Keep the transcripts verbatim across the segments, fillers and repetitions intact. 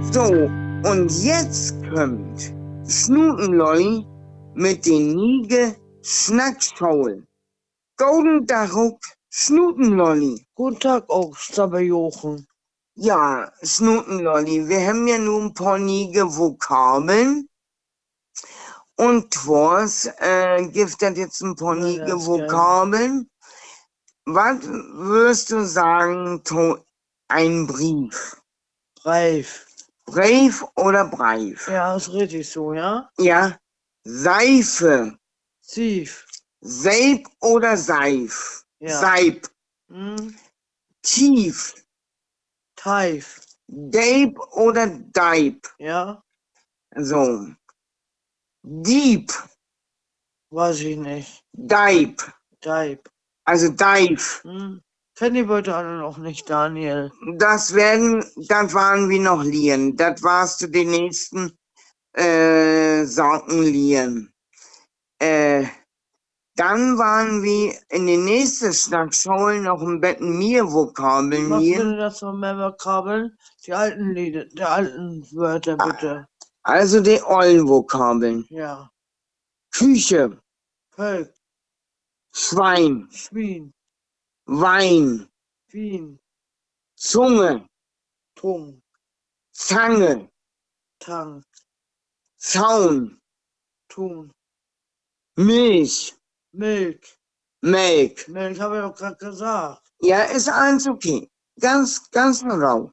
So, und jetzt kommt Schnutenlolli mit den Niege Schnackschaul. Golden Dachruck Schnutenlolli. Guten Tag auch, Stabberjochen. Ja, Schnutenlolli, wir haben ja nun ein paar Niege Vokabeln. Und Thors äh, gibt das jetzt ein paar Ja, Niege das Vokabeln. Was würdest du sagen, to ein Brief? Brief. Brief oder Brief? Ja, ist richtig so, ja? Ja. Seife. Sief. Seib oder Seif? Ja. Seib. Hm? Tief. Teif. Deib oder Deib? Ja? So. Dieb. Weiß ich nicht. Deib. Deib. Also Deif. Hm? Kennen die Leute alle noch nicht, Daniel? Das werden, das waren wir noch lieren. Das warst du den nächsten äh, Sorten lieren. Äh, dann waren wir in den nächsten Schnackschaul noch ein Betten mir Vokabeln Was lieren. bitte das von mehr Vokabeln? Die alten Lieder, die alten Wörter, bitte. Also die ollen Vokabeln. Ja. Küche, Völk. Schwein, Schwien. Wein, Wien. Zunge, Tung. Zange, Tang. Zaun, Tun. Milch, Milch. Melk. Milch habe ich doch gerade gesagt. Ja, ist eins okay. Ganz, ganz rau.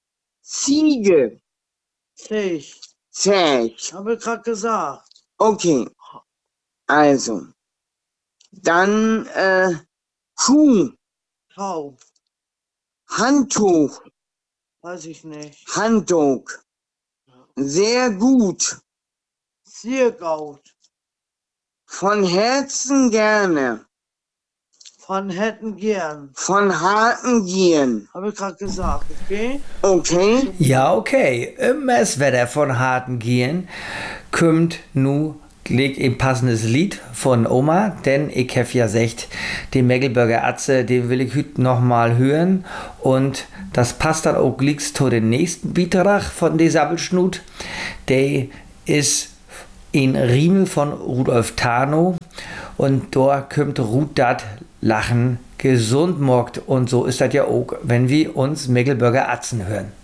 Ziege, Zech. Zech. Habe ich gerade gesagt. Okay. Also. Dann, äh, Kuh, Hau. Handtuch, Weiß ich nicht. Handtuch. Sehr gut. Sehr gut. Von Herzen gerne. Von hätten gern. Von harten Gieren. Habe ich gerade gesagt, okay? Okay. Ja, okay. Im Messwetter von harten Gieren kommt nu leg ein passendes Lied von Oma, denn ich hab ja gesagt, den Mecklenburger Atze, den will ich heute noch mal hören und das passt dann auch gleich zu den nächsten Beitrag von der Sabbelschnut. Der ist in Riemel von Rudolf Tarnow und da kommt Ruth dat Lachen gesund mockt und so ist das ja auch, wenn wir uns Mecklenburger Atzen hören.